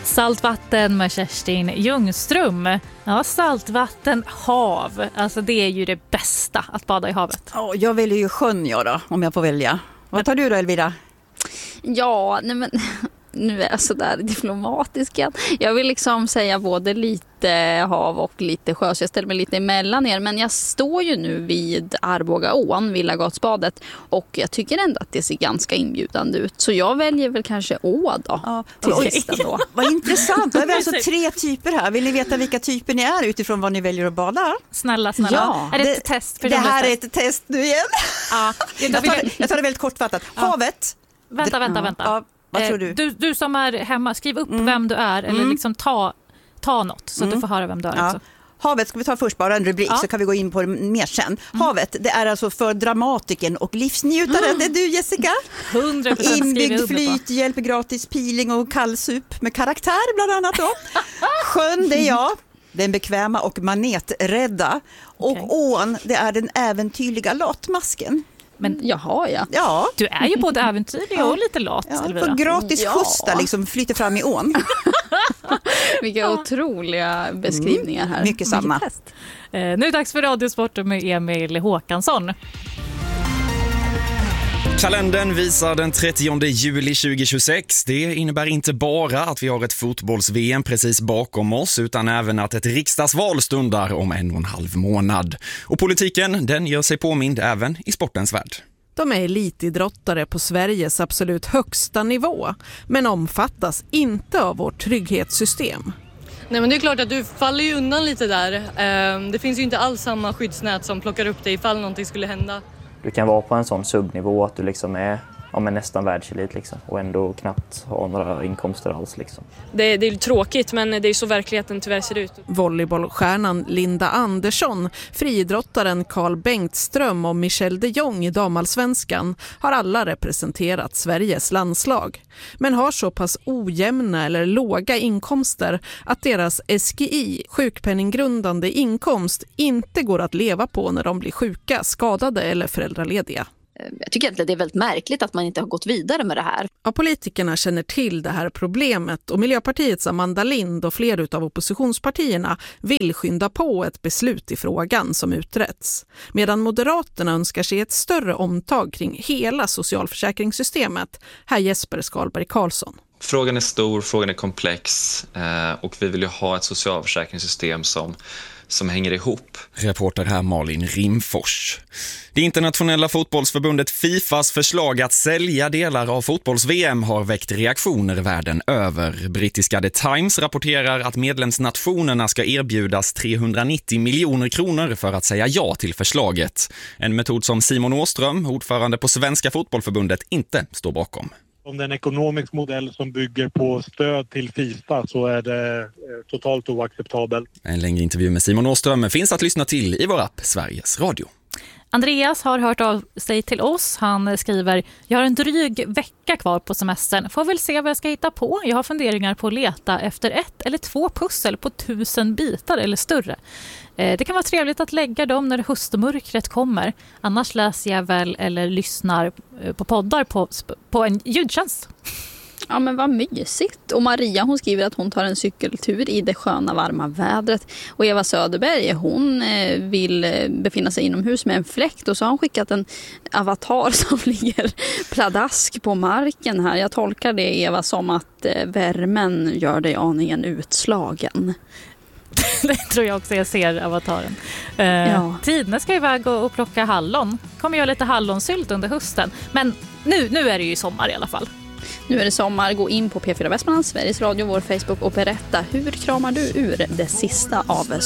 Saltvatten med Kerstin Ljungström. Ja, saltvatten, hav. Alltså det är ju det bästa att bada i havet. Ja, jag väljer ju sjön då, om jag får välja. Vad tar du då, Elvira? Ja, nej men nu är jag så där diplomatisk. Jag vill liksom säga både lite hav och lite sjö, så jag ställer mig lite emellan er. Men jag står ju nu vid Arbogaån, Villagatsbadet, och jag tycker ändå att det ser ganska inbjudande ut. Så jag väljer väl kanske å då. Ja, till sist då. Vad intressant. Det är alltså 3 typer här. Vill ni veta vilka typer ni är utifrån vad ni väljer att bada? Snälla. Ja, är det ett test? För det här är ett test nu igen. Ja, jag tar det väldigt kortfattat. Ja. Havet. Vänta. Ja, vad tror du? Du som är hemma, skriv upp vem du är eller liksom ta något så att du får höra vem du är också. Havet ska vi ta först, bara en rubrik så kan vi gå in på det mer sen. Havet, det är alltså för dramatiken och livsnjutaren. Det är du, Jessica. 100% inbyggd flyt, hjälp, gratis peeling och kallsup med karaktär bland annat då. Sjön, det är jag. Den bekväma och maneträdda. Och ån, det är den äventyrliga latmasken. Men jaha, ja. Du är ju både äventyrlig och lite lat. Ja, för gratis skjuts där liksom flyter fram i ån. Vilka otroliga beskrivningar här. Mycket samma. Nu är det dags för Radiosporten med Emil Håkansson. Kalendern visar den 30 juli 2026. Det innebär inte bara att vi har ett fotbolls-VM precis bakom oss utan även att ett riksdagsval stundar om 1,5 månad. Och politiken, den gör sig påmind även i sportens värld. De är elitidrottare på Sveriges absolut högsta nivå, men omfattas inte av vårt trygghetssystem. Nej, men det är klart att du faller ju undan lite där. Det finns ju inte alls samma skyddsnät som plockar upp dig ifall någonting skulle hända. Du kan vara på en sån subnivå att du liksom är nästan världselit liksom, och ändå knappt ha några inkomster alls. Liksom. Det är tråkigt, men det är så verkligheten tyvärr ser ut. Volleybollstjärnan Linda Andersson, friidrottaren Carl Bengtström och Michelle de Jong i damallsvenskan har alla representerat Sveriges landslag. Men har så pass ojämna eller låga inkomster att deras SGI, sjukpenninggrundande inkomst, inte går att leva på när de blir sjuka, skadade eller föräldralediga. Jag tycker att det är väldigt märkligt att man inte har gått vidare med det här. Ja, politikerna känner till det här problemet och Miljöpartiets Amanda Lind och fler av oppositionspartierna vill skynda på ett beslut i frågan som uträtts. Medan Moderaterna önskar sig ett större omtag kring hela socialförsäkringssystemet. Här Jesper Skalberg Karlsson. Frågan är stor, frågan är komplex och vi vill ju ha ett socialförsäkringssystem som hänger ihop. Reporter här Malin Rimfors. Det internationella fotbollsförbundet FIFAs förslag att sälja delar av fotbolls-VM har väckt reaktioner världen över. Brittiska The Times rapporterar att medlemsnationerna ska erbjudas 390 miljoner kronor för att säga ja till förslaget. En metod som Simon Åström, ordförande på Svenska fotbollförbundet, inte står bakom. Om det är en ekonomisk modell som bygger på stöd till FIFA så är det totalt oacceptabel. En längre intervju med Simon Åström finns att lyssna till i vår app Sveriges Radio. Andreas har hört av sig till oss. Han skriver: jag har en dryg vecka kvar på semestern. Får väl se vad jag ska hitta på. Jag har funderingar på att leta efter 1 eller 2 pussel på 1000 bitar eller större. Det kan vara trevligt att lägga dem när höstmörkret kommer. Annars läser jag väl eller lyssnar på poddar på en ljudtjänst. Ja, men vad mysigt. Och Maria, hon skriver att hon tar en cykeltur i det sköna varma vädret. Och Eva Söderberg, hon vill befinna sig inomhus med en fläkt. Och så har hon skickat en avatar som ligger pladask på marken här. Jag tolkar det, Eva, som att värmen gör dig aningen utslagen. Det tror jag också, jag ser avataren. Tidne ska iväg och plocka hallon. Kommer göra lite hallonsylt under hösten. Men nu är det ju sommar i alla fall. Nu är det sommar. Gå in på P4 Västmanland, Sveriges Radio, vår Facebook och berätta hur kramar du ur det sista av